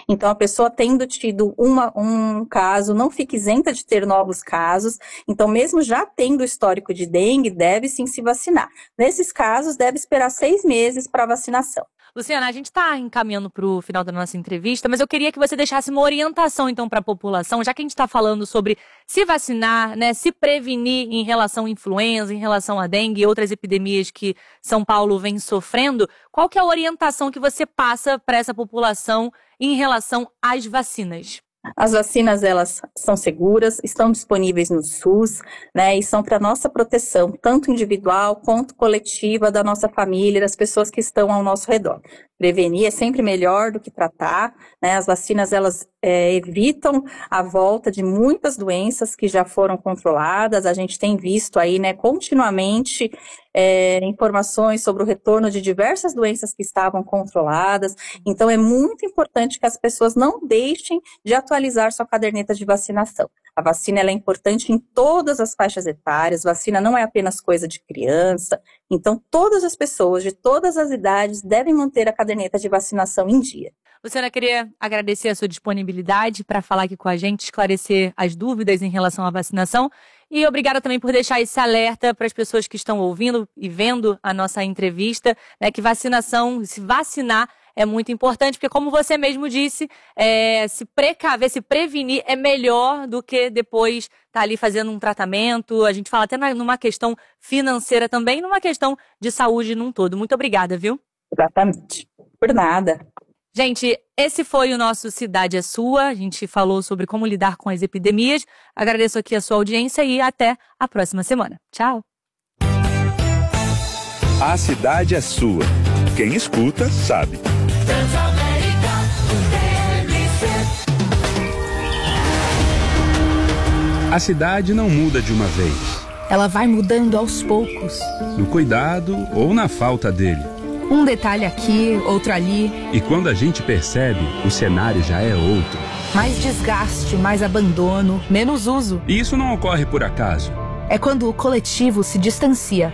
Então, a pessoa tendo tido um caso, não fica isenta de ter novos casos. Então, mesmo já tendo histórico de dengue, deve sim se vacinar. Nesses casos, deve esperar 6 meses para vacinação. Luciana, a gente está encaminhando para o final da nossa entrevista, mas eu queria que você deixasse uma orientação, então, para a população, já que a gente está falando sobre se vacinar, né, se prevenir em relação à influenza, em relação à dengue e outras epidemias que São Paulo vem sofrendo. Qual que é a orientação que você passa para essa população em relação às vacinas? As vacinas, elas são seguras, estão disponíveis no SUS, né, e são para nossa proteção, tanto individual quanto coletiva, da nossa família, das pessoas que estão ao nosso redor. Prevenir é sempre melhor do que tratar, né? As vacinas, elas evitam a volta de muitas doenças que já foram controladas. A gente tem visto aí, né, continuamente informações sobre o retorno de diversas doenças que estavam controladas. Então, é muito importante que as pessoas não deixem de atualizar sua caderneta de vacinação. A vacina, ela é importante em todas as faixas etárias. Vacina não é apenas coisa de criança. Então, todas as pessoas de todas as idades devem manter a caderneta de vacinação em dia. Luciana, queria agradecer a sua disponibilidade para falar aqui com a gente, esclarecer as dúvidas em relação à vacinação. E obrigada também por deixar esse alerta para as pessoas que estão ouvindo e vendo a nossa entrevista, né, que vacinação, se vacinar é muito importante, porque como você mesmo disse, se precaver, se prevenir é melhor do que depois estar ali fazendo um tratamento. A gente fala até numa questão financeira também, numa questão de saúde num todo. Muito obrigada, viu? Exatamente. Por nada. Gente, esse foi o nosso Cidade é Sua. A gente falou sobre como lidar com as epidemias. Agradeço aqui a sua audiência e até a próxima semana. Tchau. A cidade é sua. Quem escuta, sabe. A cidade não muda de uma vez. Ela vai mudando aos poucos. No cuidado ou na falta dele. Um detalhe aqui, outro ali. E quando a gente percebe, o cenário já é outro. Mais desgaste, mais abandono, menos uso. E isso não ocorre por acaso. É quando o coletivo se distancia.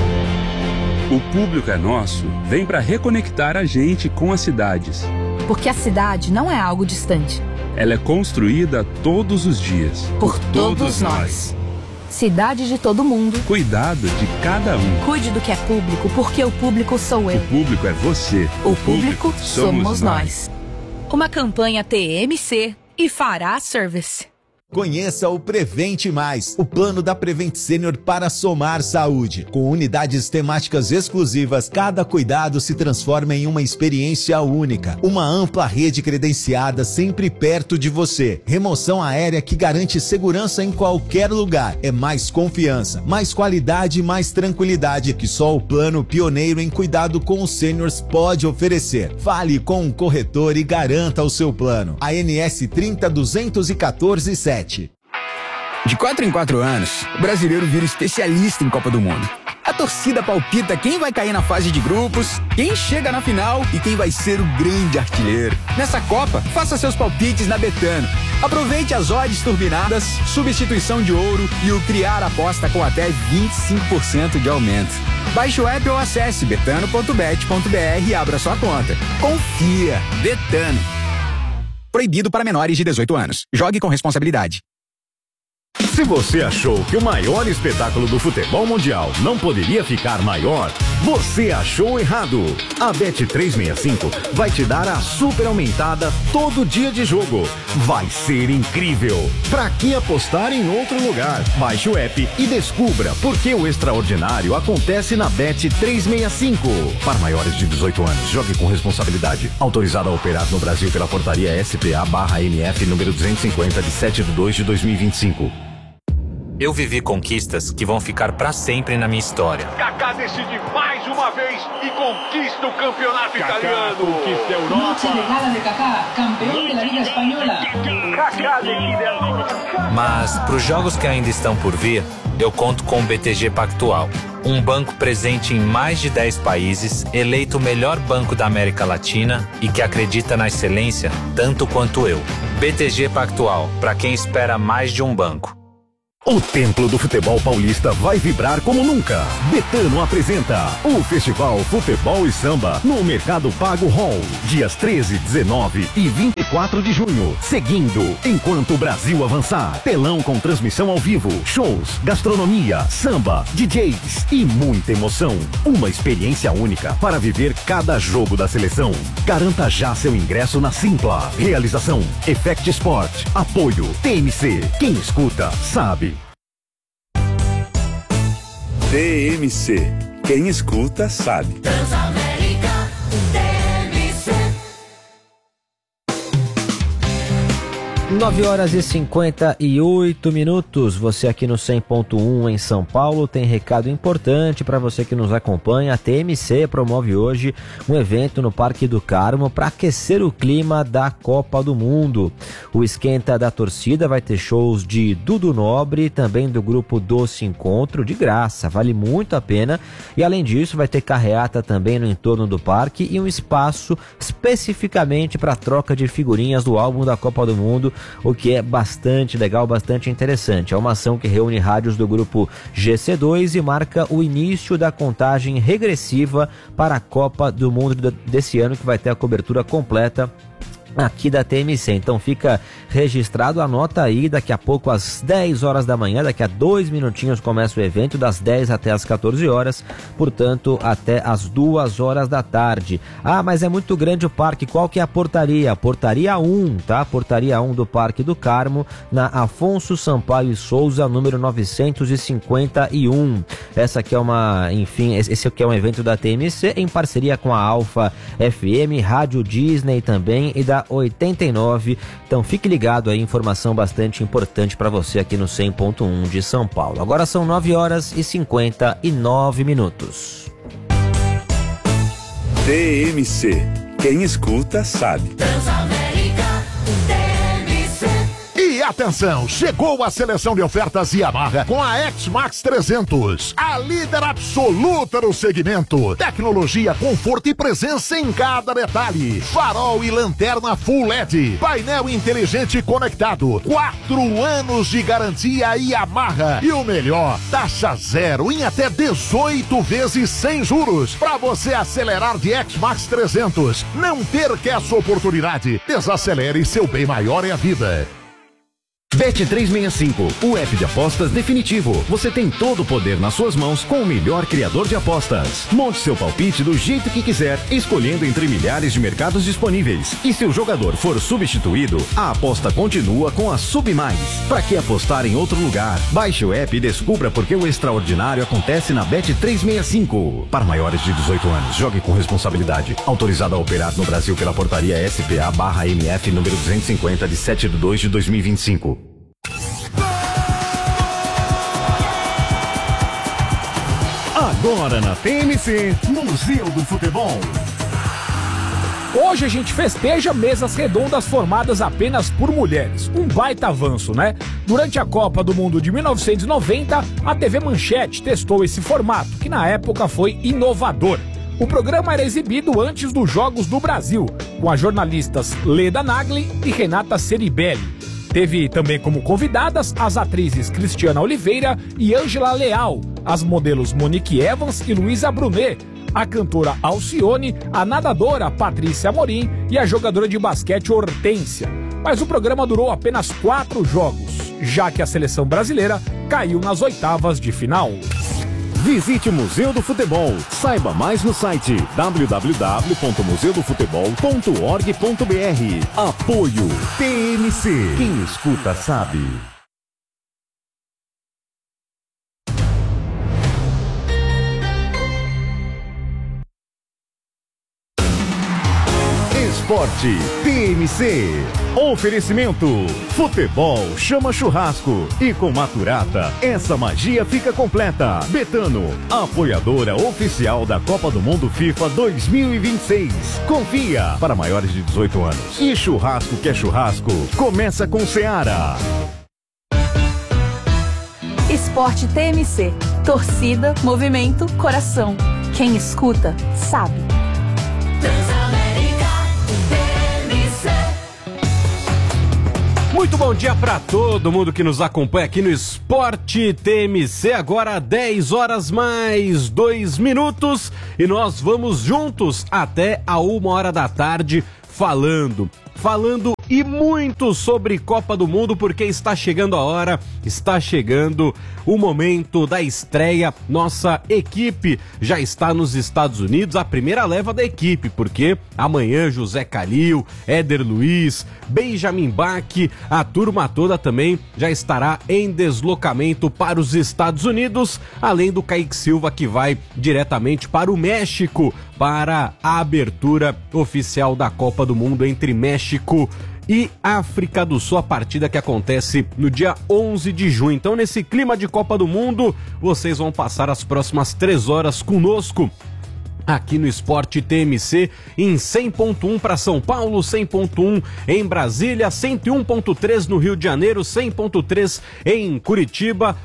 O público é nosso, vem para reconectar a gente com as cidades. Porque a cidade não é algo distante. Ela é construída todos os dias. Por todos nós. Cidade de todo mundo. Cuidado de cada um. Cuide do que é público, porque o público sou eu. O público é você. O público somos nós. Uma campanha TMC e Fará Service. Conheça o Prevente Mais, o plano da Prevent Senior para somar saúde. Com unidades temáticas exclusivas, cada cuidado se transforma em uma experiência única. Uma ampla rede credenciada sempre perto de você. Remoção aérea que garante segurança em qualquer lugar. É mais confiança, mais qualidade e mais tranquilidade que só o plano pioneiro em cuidado com os seniors pode oferecer. Fale com um corretor e garanta o seu plano. ANS 302147. De 4 em 4 anos, o brasileiro vira especialista em Copa do Mundo. A torcida palpita quem vai cair na fase de grupos, quem chega na final e quem vai ser o grande artilheiro. Nessa Copa, faça seus palpites na Betano. Aproveite as odds turbinadas, substituição de ouro e o criar aposta com até 25% de aumento. Baixe o app ou acesse betano.bet.br e abra sua conta. Confia! Betano. Proibido para menores de 18 anos. Jogue com responsabilidade. Se você achou que o maior espetáculo do futebol mundial não poderia ficar maior, você achou errado. A Bet365 vai te dar a super aumentada todo dia de jogo. Vai ser incrível. Pra que apostar em outro lugar? Baixe o app e descubra por que o extraordinário acontece na Bet365. Para maiores de 18 anos, jogue com responsabilidade. Autorizado a operar no Brasil pela portaria SPA/MF número 250 de 7/2/2025. Eu vivi conquistas que vão ficar pra sempre na minha história. Kaká decide mais uma vez e conquista o campeonato italiano. Conquista a Europa. Noche de gala de Kaká, campeão da Liga Espanhola. Kaká decide a... Mas pros jogos que ainda estão por vir, eu conto com o BTG Pactual. Um banco presente em mais de 10 países, eleito o melhor banco da América Latina e que acredita na excelência tanto quanto eu. BTG Pactual, para quem espera mais de um banco. O Templo do Futebol Paulista vai vibrar como nunca. Betano apresenta o Festival Futebol e Samba no Mercado Pago Hall, dias 13, 19 e 24 de junho. Seguindo, enquanto o Brasil avançar, telão com transmissão ao vivo, shows, gastronomia, samba, DJs e muita emoção. Uma experiência única para viver cada jogo da seleção. Garanta já seu ingresso na Simpla. Realização Effect Sport. Apoio TMC. Quem escuta, sabe. TMC. Quem escuta, sabe. Transamérica, TMC. 9h58. Você aqui no 100.1 em São Paulo tem recado importante para você que nos acompanha. A TMC promove hoje um evento no Parque do Carmo para aquecer o clima da Copa do Mundo. O Esquenta da Torcida vai ter shows de Dudu Nobre, também do grupo Doce Encontro, de graça, vale muito a pena. E além disso vai ter carreata também no entorno do parque e um espaço especificamente para troca de figurinhas do álbum da Copa do Mundo, o que é bastante legal, bastante interessante. É uma ação que reúne rádios do grupo GC2 e marca o início da contagem regressiva para a Copa do Mundo desse ano, que vai ter a cobertura completa aqui da TMC. Então fica registrado, anota aí, daqui a pouco às 10 horas da manhã, daqui a 2 minutinhos começa o evento, das 10 até as 14 horas, portanto até as 2 horas da tarde. Ah, mas é muito grande o parque, qual que é a portaria? A portaria 1, tá? Portaria 1 do Parque do Carmo, na Afonso Sampaio e Souza, número 951. Essa aqui é esse aqui é um evento da TMC em parceria com a Alfa FM, Rádio Disney também e da 89, então fique ligado aí, informação bastante importante para você aqui no 100.1 de São Paulo. Agora são 9h59. TMC. Quem escuta, sabe. E atenção, chegou a seleção de ofertas Yamaha com a X-Max 300, a líder absoluta no segmento. Tecnologia, conforto e presença em cada detalhe. Farol e lanterna Full LED, painel inteligente conectado, 4 anos de garantia Yamaha. E o melhor, taxa zero em até 18 vezes sem juros, para você acelerar de X-Max 300. Não perca essa oportunidade. Desacelere, seu bem maior é a vida. Bet365, o app de apostas definitivo. Você tem todo o poder nas suas mãos com o melhor criador de apostas. Monte seu palpite do jeito que quiser, escolhendo entre milhares de mercados disponíveis. E se o jogador for substituído, a aposta continua com a Sub Mais. Para que apostar em outro lugar? Baixe o app e descubra por que o extraordinário acontece na Bet365. Para maiores de 18 anos, jogue com responsabilidade. Autorizado a operar no Brasil pela portaria SPA/MF número 250 de 7/2/2025. Agora na TMC, Museu do Futebol. Hoje a gente festeja mesas redondas formadas apenas por mulheres. Um baita avanço, né? Durante a Copa do Mundo de 1990, a TV Manchete testou esse formato, que na época foi inovador. O programa era exibido antes dos Jogos do Brasil, com as jornalistas Leda Nagli e Renata Ceribelli. Teve também como convidadas as atrizes Cristiana Oliveira e Ângela Leal, as modelos Monique Evans e Luísa Brunet, a cantora Alcione, a nadadora Patrícia Amorim e a jogadora de basquete Hortência. Mas o programa durou apenas 4 jogos, já que a seleção brasileira caiu nas oitavas de final. Visite o Museu do Futebol. Saiba mais no site www.museudofutebol.org.br. Apoio TMC. Quem escuta sabe. Esporte TMC. Oferecimento: futebol chama churrasco. E com Maturata, essa magia fica completa. Betano, apoiadora oficial da Copa do Mundo FIFA 2026. Confia, para maiores de 18 anos. E churrasco que é churrasco, começa com Seara. Esporte TMC. Torcida, movimento, coração. Quem escuta, sabe. Muito bom dia para todo mundo que nos acompanha aqui no Esporte TMC, agora 10 horas mais 2 minutos e nós vamos juntos até a 1h da tarde falando e muito sobre Copa do Mundo, porque está chegando a hora, está chegando o momento da estreia. Nossa equipe já está nos Estados Unidos, a primeira leva da equipe, porque amanhã José Calil, Éder Luiz, Benjamin Bach, a turma toda também já estará em deslocamento para os Estados Unidos, além do Kaique Silva, que vai diretamente para o México para a abertura oficial da Copa do Mundo entre México e África do Sul, a partida que acontece no dia 11 de junho. Então, nesse clima de Copa do Mundo, vocês vão passar as próximas 3 horas conosco aqui no Esporte TMC em 100.1 para São Paulo, 100.1 em Brasília, 101.3 no Rio de Janeiro, 100.3 em Curitiba,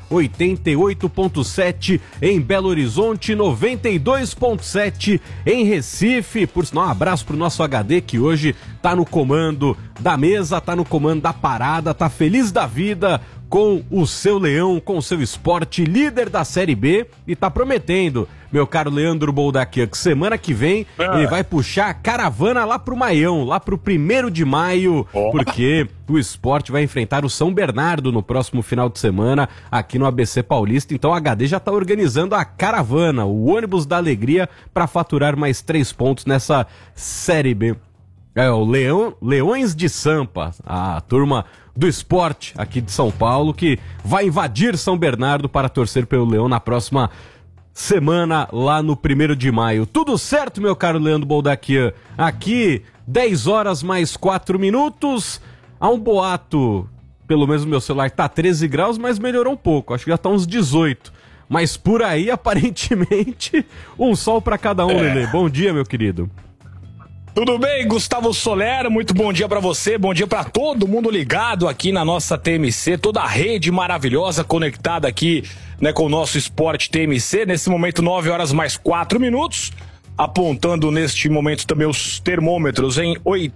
88.7 em Belo Horizonte, 92.7 em Recife. Por sinal, um abraço pro nosso HD que hoje tá no comando da mesa, tá no comando da parada, tá feliz da vida com o seu Leão, com o seu Esporte, líder da Série B, e tá prometendo, meu caro Leandro Boldaquian, que semana que vem ele vai puxar a caravana lá pro Maião, lá pro 1º de maio, porque o Esporte vai enfrentar o São Bernardo no próximo final de semana aqui no ABC Paulista. Então o HD já tá organizando a caravana, o ônibus da alegria, para faturar mais 3 pontos nessa Série B. É o Leões de Sampa, a turma do Esporte aqui de São Paulo, que vai invadir São Bernardo para torcer pelo Leão na próxima semana, lá no 1º de maio. Tudo certo, meu caro Leandro Boldaquian? Aqui, 10 horas mais 4 minutos. Há um boato, pelo menos meu celular tá 13 graus, mas melhorou um pouco, acho que já tá uns 18. Mas por aí, aparentemente, um sol para cada um, Lelê. Bom dia, meu querido. Tudo bem, Gustavo Soler? Muito bom dia pra você, bom dia pra todo mundo ligado aqui na nossa TMC, toda a rede maravilhosa conectada aqui, né, com o nosso Esporte TMC. Nesse momento, 9 horas mais 4 minutos, apontando neste momento também os termômetros em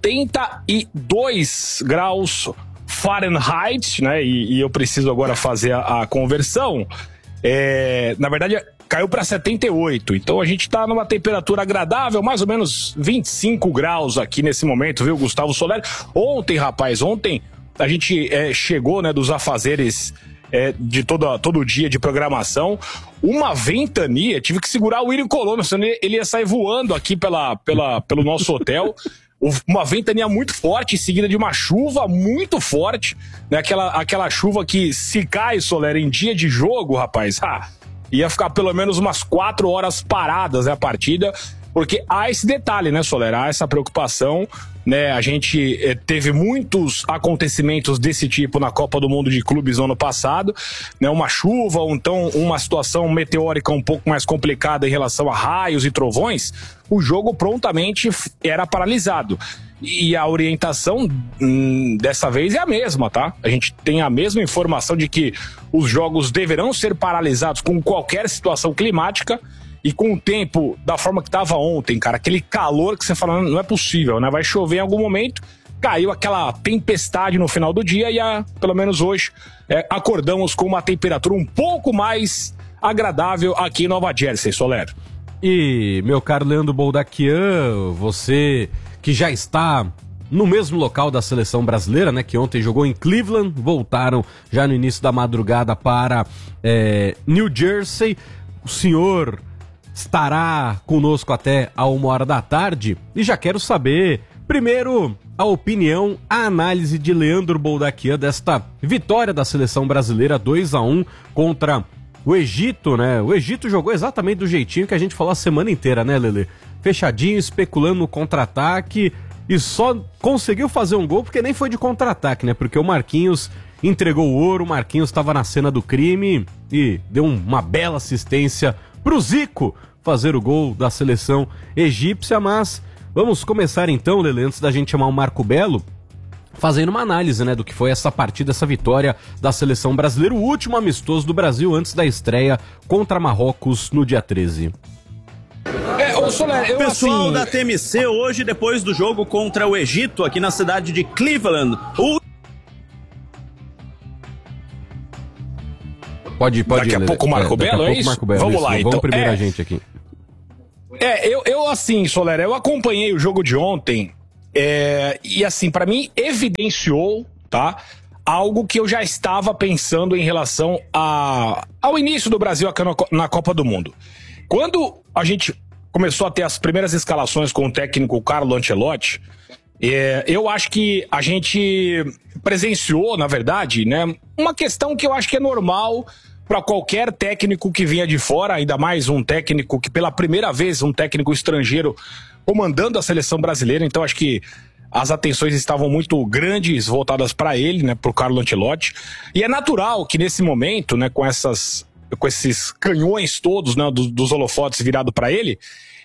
82 graus Fahrenheit, né, e eu preciso agora fazer a conversão. Na verdade, caiu para 78, então a gente tá numa temperatura agradável, mais ou menos 25 graus aqui nesse momento, viu, Gustavo Soler? Ontem a gente chegou, né, dos afazeres de todo dia de programação, uma ventania, tive que segurar o William Colombo, senão ele ia sair voando aqui pelo nosso hotel. Uma ventania muito forte, seguida de uma chuva muito forte, né? Aquela chuva que, se cai, Soler, em dia de jogo, rapaz, ia ficar pelo menos umas 4 horas paradas, né, a partida, porque há esse detalhe, né, Soler, há essa preocupação, né, a gente teve muitos acontecimentos desse tipo na Copa do Mundo de Clubes no ano passado, né, uma chuva, ou então uma situação meteórica um pouco mais complicada em relação a raios e trovões, o jogo prontamente era paralisado. E a orientação dessa vez é a mesma, tá? A gente tem a mesma informação de que os jogos deverão ser paralisados com qualquer situação climática e com o tempo da forma que estava ontem, cara, aquele calor que você fala, não é possível, né? Vai chover em algum momento, caiu aquela tempestade no final do dia e pelo menos hoje acordamos com uma temperatura um pouco mais agradável aqui em Nova Jersey, Soler. E, meu caro Leandro Boldaquian, você que já está no mesmo local da seleção brasileira, né, que ontem jogou em Cleveland, voltaram já no início da madrugada para New Jersey. O senhor estará conosco até a 1h da tarde e já quero saber, primeiro, a opinião, a análise de Leandro Boldaquian desta vitória da seleção brasileira 2-1 contra o Egito, né? O Egito jogou exatamente do jeitinho que a gente falou a semana inteira, né, Lelê? Fechadinho, especulando no contra-ataque e só conseguiu fazer um gol porque nem foi de contra-ataque, né? Porque o Marquinhos entregou o ouro, o Marquinhos estava na cena do crime e deu uma bela assistência pro Zico fazer o gol da seleção egípcia. Mas vamos começar então, Lelê, antes da gente chamar o Marco Belo, fazendo uma análise, né, do que foi essa partida, essa vitória da seleção brasileira, o último amistoso do Brasil antes da estreia contra Marrocos no dia 13. Soler, pessoal da TMC, hoje depois do jogo contra o Egito aqui na cidade de Cleveland, Pode daqui a pouco o Marco Belo, é isso? Marco Belo, vamos lá, então. Vamos primeiro a gente aqui. Eu assim, Solera, eu acompanhei o jogo de ontem e assim, pra mim, evidenciou, tá? Algo que eu já estava pensando em relação ao início do Brasil aqui na Copa do Mundo. Quando a gente começou a ter as primeiras escalações com o técnico Carlo Ancelotti, eu acho que a gente presenciou, na verdade, né, uma questão que eu acho que é normal para qualquer técnico que vinha de fora, ainda mais um técnico que pela primeira vez, um técnico estrangeiro comandando a seleção brasileira. Então acho que as atenções estavam muito grandes voltadas para ele, né, pro Carlo Ancelotti. E é natural que nesse momento, né, com esses canhões todos, né, dos holofotes virados para ele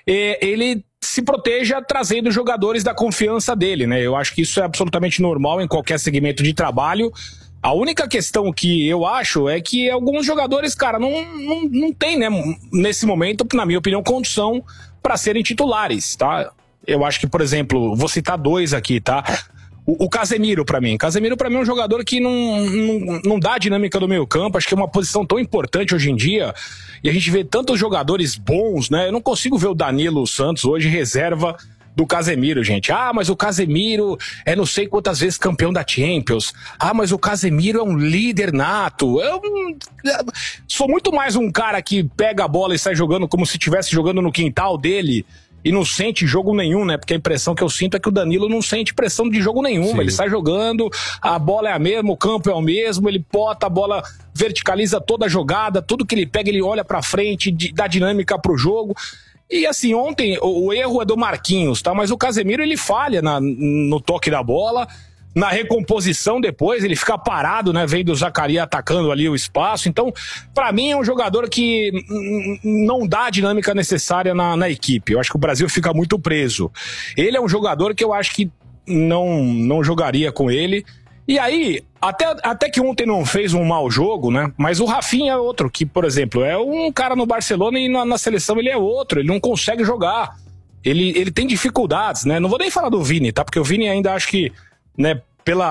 se proteja trazendo jogadores da confiança dele, né? Eu acho que isso é absolutamente normal em qualquer segmento de trabalho. A única questão que eu acho é que alguns jogadores, cara, não tem, né, nesse momento, na minha opinião, condição para serem titulares, tá? Eu acho que, por exemplo, vou citar dois aqui, tá? O Casemiro, pra mim. Casemiro, pra mim, é um jogador que não dá a dinâmica do meio campo. Acho que é uma posição tão importante hoje em dia. E a gente vê tantos jogadores bons, né? Eu não consigo ver o Danilo Santos hoje reserva do Casemiro, gente. Ah, mas o Casemiro é não sei quantas vezes campeão da Champions. Ah, mas o Casemiro é um líder nato. Eu sou muito mais um cara que pega a bola e sai jogando como se estivesse jogando no quintal dele e não sente jogo nenhum, né? Porque a impressão que eu sinto é que o Danilo não sente pressão de jogo nenhum. Ele sai jogando, a bola é a mesma, o campo é o mesmo, ele bota a bola, verticaliza toda a jogada, tudo que ele pega ele olha pra frente, dá dinâmica pro jogo. E assim, ontem o erro é do Marquinhos, tá? Mas o Casemiro ele falha no toque da bola, na recomposição depois, ele fica parado, né? Vendo o Zaccaria atacando ali o espaço. Então, pra mim é um jogador que não dá a dinâmica necessária na equipe. Eu acho que o Brasil fica muito preso. Ele é um jogador que eu acho que não jogaria com ele. E aí, até que ontem não fez um mau jogo, né? Mas o Rafinha é outro, que, por exemplo, é um cara no Barcelona e na seleção ele é outro, ele não consegue jogar. Ele tem dificuldades, né? Não vou nem falar do Vini, tá? Porque o Vini ainda acho que, né,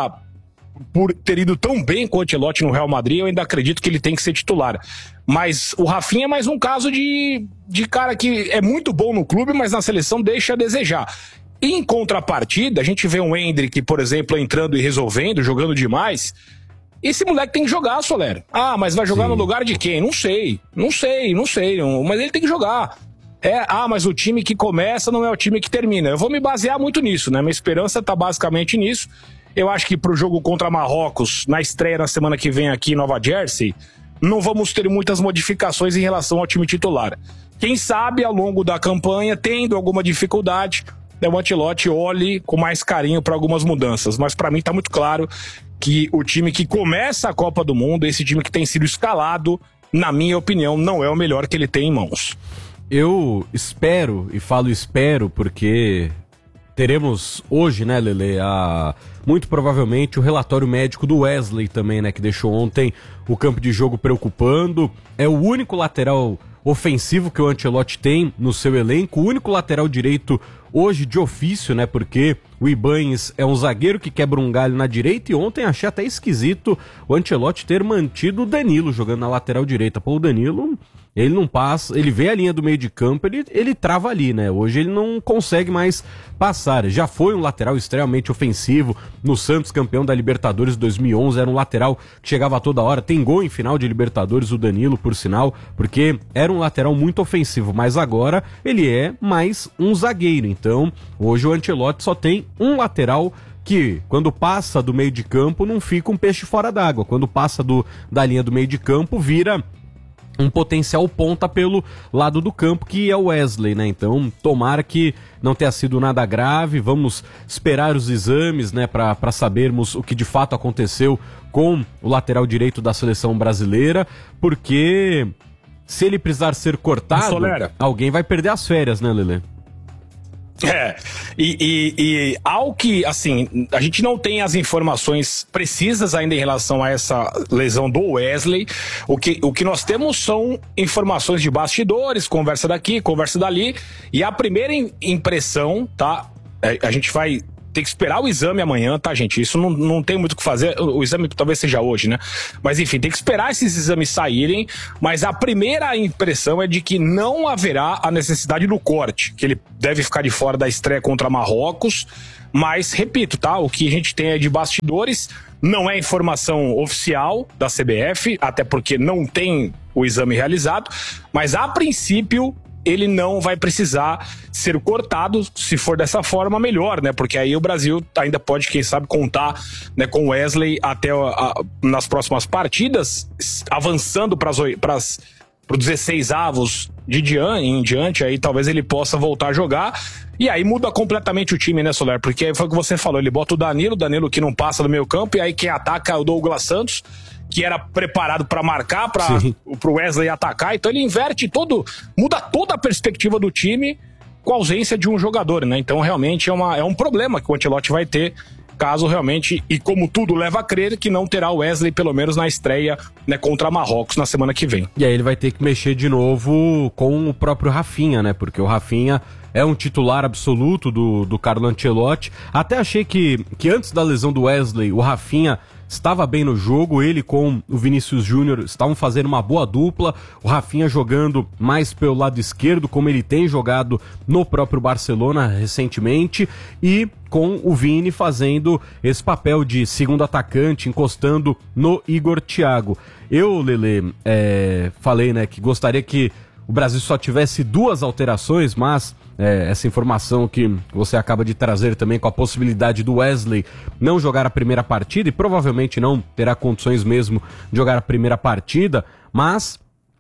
por ter ido tão bem com o Ancelotti no Real Madrid, eu ainda acredito que ele tem que ser titular. Mas o Rafinha é mais um caso de cara que é muito bom no clube, mas na seleção deixa a desejar. E em contrapartida, a gente vê um Endrick, por exemplo, entrando e resolvendo, jogando demais. Esse moleque tem que jogar, Soler. Ah, mas vai jogar no lugar de quem? Não sei. Mas ele tem que jogar. Mas o time que começa não é o time que termina. Eu vou me basear muito nisso, né? Minha esperança tá basicamente nisso. Eu acho que pro jogo contra Marrocos, na estreia na semana que vem aqui em Nova Jersey, não vamos ter muitas modificações em relação ao time titular. Quem sabe, ao longo da campanha, tendo alguma dificuldade, o Ancelotti olhe com mais carinho para algumas mudanças. Mas para mim tá muito claro que o time que começa a Copa do Mundo, esse time que tem sido escalado, na minha opinião, não é o melhor que ele tem em mãos. Eu espero, e falo espero porque teremos hoje, né, Lelê, muito provavelmente o relatório médico do Wesley também, né, que deixou ontem o campo de jogo preocupando. É o único lateral ofensivo que o Ancelotti tem no seu elenco, o único lateral direito hoje de ofício, né, porque o Ibañez é um zagueiro que quebra um galho na direita, e ontem achei até esquisito o Ancelotti ter mantido o Danilo jogando na lateral direita. Pô, o Danilo, ele não passa, ele vê a linha do meio de campo, ele trava ali, né? Hoje ele não consegue mais passar. Já foi um lateral extremamente ofensivo no Santos, campeão da Libertadores 2011, era um lateral que chegava a toda hora, tem gol em final de Libertadores, o Danilo, por sinal, porque era um lateral muito ofensivo, mas agora ele é mais um zagueiro. Então, hoje o Ancelotti só tem um lateral que, quando passa do meio de campo, não fica um peixe fora d'água. Quando passa da linha do meio de campo, vira um potencial ponta pelo lado do campo, que é o Wesley, né? Então, tomara que não tenha sido nada grave. Vamos esperar os exames, né, para sabermos o que de fato aconteceu com o lateral direito da seleção brasileira, porque se ele precisar ser cortado, alguém vai perder as férias, né, Lelê? E ao que, assim, a gente não tem as informações precisas ainda em relação a essa lesão do Wesley. O que nós temos são informações de bastidores, conversa daqui, conversa dali, e a primeira impressão, tá? A gente vai tem que esperar o exame amanhã, tá, gente? Isso não tem muito o que fazer. O exame talvez seja hoje, né? Mas enfim, tem que esperar esses exames saírem. Mas a primeira impressão é de que não haverá a necessidade do corte, que ele deve ficar de fora da estreia contra Marrocos. Mas, repito, tá? O que a gente tem é de bastidores, não é informação oficial da CBF, até porque não tem o exame realizado, mas a princípio ele não vai precisar ser cortado. Se for dessa forma, melhor, né? Porque aí o Brasil ainda pode, quem sabe, contar, né, com o Wesley até nas próximas partidas, avançando para os 16 avos em diante, aí talvez ele possa voltar a jogar. E aí muda completamente o time, né, Soler? Porque foi o que você falou, ele bota o Danilo que não passa do meio campo, e aí quem ataca é o Douglas Santos, que era preparado para marcar, para o Wesley atacar. Então ele inverte muda toda a perspectiva do time com a ausência de um jogador, né? Então realmente é um problema que o Ancelotti vai ter, caso realmente, e como tudo leva a crer, que não terá o Wesley, pelo menos na estreia, né, contra Marrocos na semana que vem. E aí ele vai ter que mexer de novo com o próprio Rafinha, né? Porque o Rafinha é um titular absoluto do Carlo Ancelotti. Até achei que antes da lesão do Wesley, o Rafinha estava bem no jogo, ele com o Vinícius Júnior estavam fazendo uma boa dupla, o Rafinha jogando mais pelo lado esquerdo, como ele tem jogado no próprio Barcelona recentemente, e com o Vini fazendo esse papel de segundo atacante, encostando no Igor Thiago. Eu, Lelê, falei, né, que gostaria que o Brasil só tivesse 2 alterações, mas essa informação que você acaba de trazer também, com a possibilidade do Wesley não jogar a primeira partida, e provavelmente não terá condições mesmo de jogar a primeira partida, mas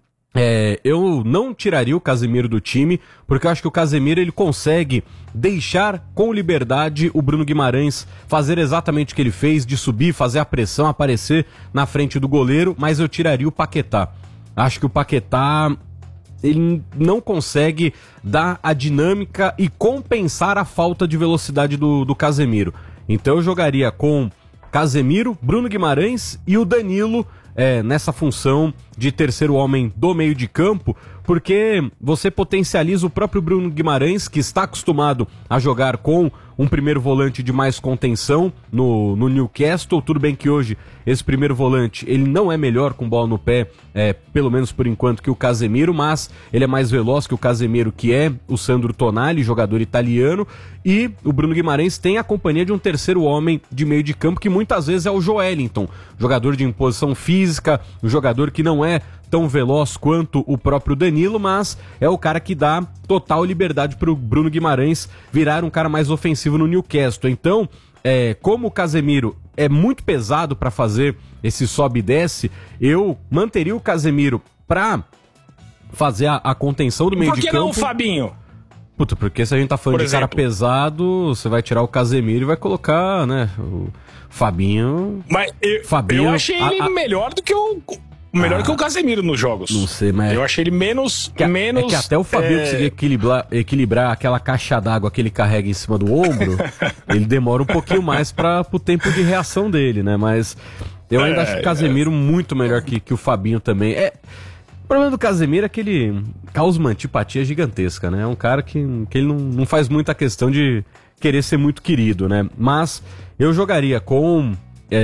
eu não tiraria o Casemiro do time, porque eu acho que o Casemiro ele consegue deixar com liberdade o Bruno Guimarães fazer exatamente o que ele fez, de subir, fazer a pressão, aparecer na frente do goleiro, mas eu tiraria o Paquetá. Acho que o Paquetá ele não consegue dar a dinâmica e compensar a falta de velocidade do Casemiro. Então eu jogaria com Casemiro, Bruno Guimarães e o Danilo nessa função de terceiro homem do meio de campo, porque você potencializa o próprio Bruno Guimarães, que está acostumado a jogar com um primeiro volante de mais contenção no Newcastle. Tudo bem que hoje esse primeiro volante ele não é melhor com bola no pé, pelo menos por enquanto, que o Casemiro, mas ele é mais veloz que o Casemiro, que é o Sandro Tonali, jogador italiano, e o Bruno Guimarães tem a companhia de um terceiro homem de meio de campo, que muitas vezes é o Joelinton, jogador de imposição física, um jogador que não é tão veloz quanto o próprio Danilo, mas é o cara que dá total liberdade para o Bruno Guimarães virar um cara mais ofensivo no Newcastle. Então, como o Casemiro é muito pesado para fazer esse sobe e desce, eu manteria o Casemiro para fazer a contenção do meio de campo. Por que não, Fabinho? Puta, porque se a gente tá falando de cara pesado, você vai tirar o Casemiro e vai colocar, né, o Fabinho. Mas eu achei ele melhor do que melhor que o Casemiro nos jogos. Não sei, mas eu achei ele menos... É que até o Fabinho conseguir equilibrar aquela caixa d'água que ele carrega em cima do ombro, ele demora um pouquinho mais pro tempo de reação dele, né? Mas eu ainda acho o Casemiro muito melhor que o Fabinho também. O problema do Casemiro é que ele causa uma antipatia gigantesca, né? É um cara que ele não faz muita questão de querer ser muito querido, né? Mas eu jogaria com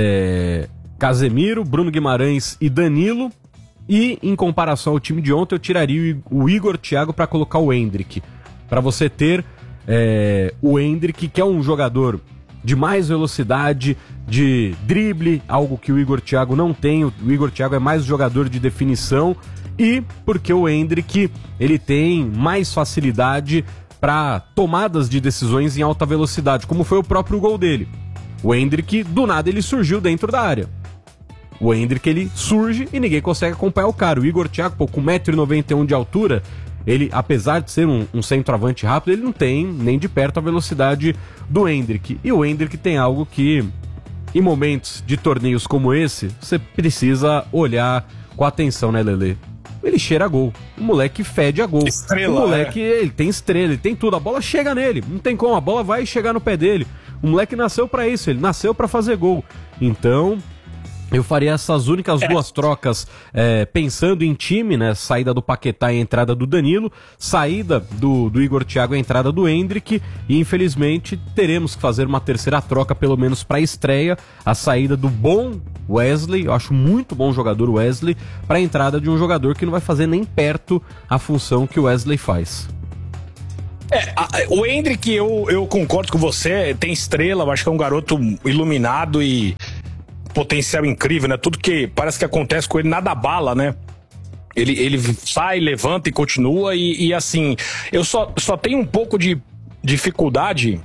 Casemiro, Bruno Guimarães e Danilo, e em comparação ao time de ontem eu tiraria o Igor Thiago para colocar o Endrick, para você ter o Endrick, que é um jogador de mais velocidade, de drible, algo que o Igor Thiago não tem. O Igor Thiago é mais jogador de definição, e porque o Endrick ele tem mais facilidade para tomadas de decisões em alta velocidade, como foi o próprio gol dele. O Endrick, do nada, ele surgiu dentro da área. O Endrick, ele surge e ninguém consegue acompanhar o cara. O Igor Thiago, com 1,91 m de altura, ele, apesar de ser um centroavante rápido, ele não tem nem de perto a velocidade do Endrick. E o Endrick tem algo que, em momentos de torneios como esse, você precisa olhar com atenção, né, Lelê? Ele cheira a gol. O moleque fede a gol. Estrela, o moleque, ele tem estrela, ele tem tudo. A bola chega nele. Não tem como, a bola vai chegar no pé dele. O moleque nasceu pra isso, ele nasceu pra fazer gol. Então, Eu faria essas únicas duas trocas pensando em time, né? Saída do Paquetá e entrada do Danilo, saída do Igor Thiago e entrada do Endrick, e infelizmente teremos que fazer uma terceira troca, pelo menos para a estreia, a saída do bom Wesley, eu acho muito bom jogador Wesley, para a entrada de um jogador que não vai fazer nem perto a função que o Wesley faz. O Endrick, eu concordo com você, tem estrela, eu acho que é um garoto iluminado e potencial incrível, né? Tudo que parece que acontece com ele, nada abala, né? Ele sai, levanta e continua e assim, eu só tenho um pouco de dificuldade,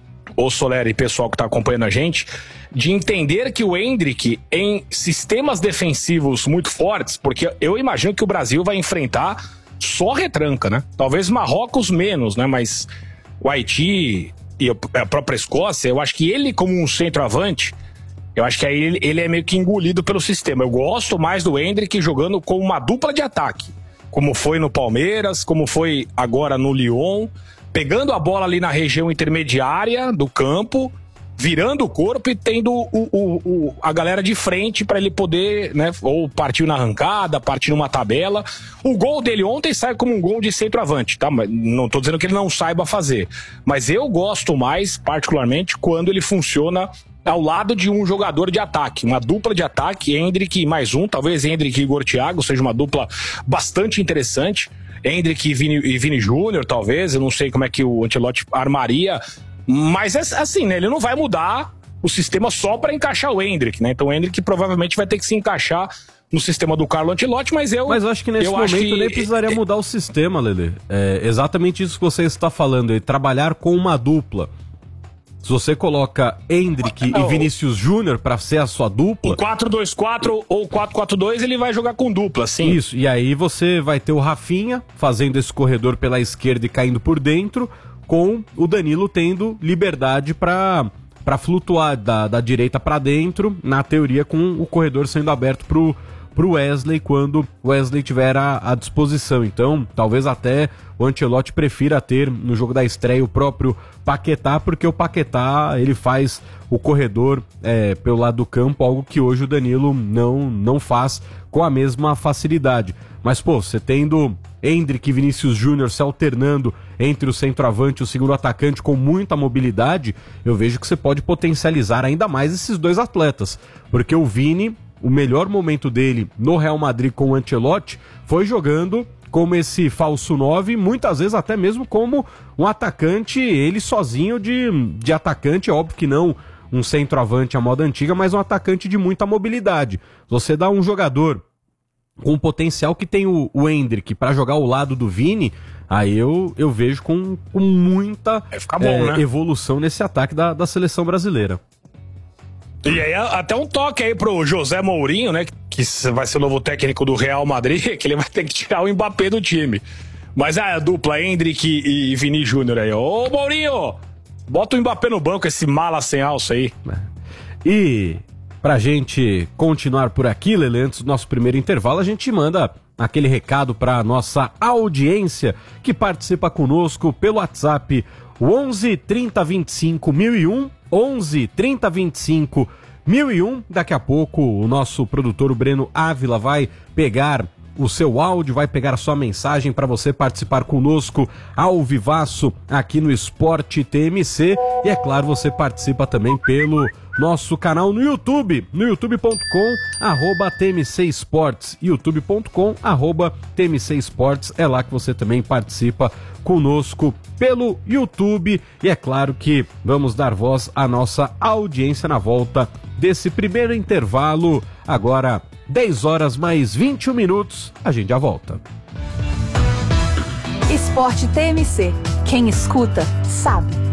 ô Soler e pessoal que tá acompanhando a gente, de entender que o Endrick, em sistemas defensivos muito fortes, porque eu imagino que o Brasil vai enfrentar só retranca, né? Talvez Marrocos menos, né? Mas o Haiti e a própria Escócia, eu acho que ele como um centroavante, eu acho que aí ele é meio que engolido pelo sistema. Eu gosto mais do Endrick jogando como uma dupla de ataque, como foi no Palmeiras, como foi agora no Lyon, pegando a bola ali na região intermediária do campo, virando o corpo e tendo a galera de frente para ele poder, né, ou partir na arrancada, partir numa tabela. O gol dele ontem sai como um gol de centroavante, tá? Não tô dizendo que ele não saiba fazer, mas eu gosto mais, particularmente, quando ele funciona ao lado de um jogador de ataque, uma dupla de ataque, Endrick mais um, talvez Endrick e Igor Thiago seja uma dupla bastante interessante, Endrick e Vini Júnior, talvez, eu não sei como é que o Ancelotti armaria, mas é assim, né, ele não vai mudar o sistema só para encaixar o Endrick, né, então o Endrick provavelmente vai ter que se encaixar no sistema do Carlo Ancelotti, mas eu acho que nesse momento nem precisaria mudar o sistema, Lelê, é exatamente isso que você está falando, é trabalhar com uma dupla. Se você coloca Endrick e Vinícius Júnior para ser a sua dupla... O 4-2-4 ou 4-4-2 ele vai jogar com dupla, sim. Isso, e aí você vai ter o Rafinha fazendo esse corredor pela esquerda e caindo por dentro, com o Danilo tendo liberdade para flutuar da direita para dentro, na teoria com o corredor sendo aberto pro Wesley quando o Wesley tiver à disposição. Então, talvez até o Ancelotti prefira ter no jogo da estreia o próprio Paquetá, porque o Paquetá ele faz o corredor pelo lado do campo, algo que hoje o Danilo não faz com a mesma facilidade. Mas, pô, você tendo Endrick e Vinícius Júnior se alternando entre o centroavante e o segundo atacante com muita mobilidade, eu vejo que você pode potencializar ainda mais esses dois atletas, porque o Vini, o melhor momento dele no Real Madrid com o Ancelotti foi jogando como esse falso 9, muitas vezes até mesmo como um atacante, ele sozinho de atacante, é óbvio que não um centroavante à moda antiga, mas um atacante de muita mobilidade. Você dá um jogador com o potencial que tem o Endrick para jogar ao lado do Vini, aí eu vejo com muita né? evolução nesse ataque da seleção brasileira. E aí até um toque aí pro José Mourinho, né, que vai ser o novo técnico do Real Madrid, que ele vai ter que tirar o Mbappé do time. Mas a dupla Endrick e Vini Júnior aí, ô Mourinho, bota o Mbappé no banco, esse mala sem alça aí. E pra gente continuar por aqui, Lelê, antes do nosso primeiro intervalo, a gente manda aquele recado pra nossa audiência que participa conosco pelo WhatsApp 11 30 25 1001, 11 30 25 1001. Daqui a pouco o nosso produtor, o Breno Ávila, vai pegar o seu áudio, vai pegar a sua mensagem para você participar conosco ao vivaço aqui no Esporte TMC. E é claro, você participa também pelo nosso canal no YouTube, no youtube.com/TMC Esportes, youtube.com/TMC Esportes, é lá que você também participa conosco pelo YouTube. E é claro que vamos dar voz à nossa audiência na volta desse primeiro intervalo, agora 10 horas mais 21 minutos, a gente já volta. Esporte TMC, quem escuta sabe.